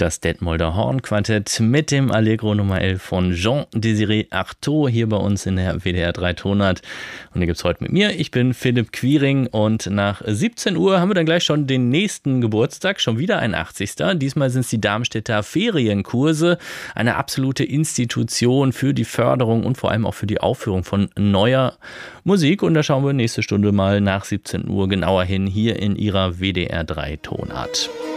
Das Detmolder Hornquartett mit dem Allegro Nummer 11 von Jean-Désiré Artaud hier bei uns in der WDR 3 Tonart. Und hier gibt es heute mit mir, ich bin Philipp Quiring und nach 17 Uhr haben wir dann gleich schon den nächsten Geburtstag, schon wieder ein 80. Diesmal sind es die Darmstädter Ferienkurse, eine absolute Institution für die Förderung und vor allem auch für die Aufführung von neuer Musik. Und da schauen wir nächste Stunde mal nach 17 Uhr genauer hin, hier in ihrer WDR 3 Tonart.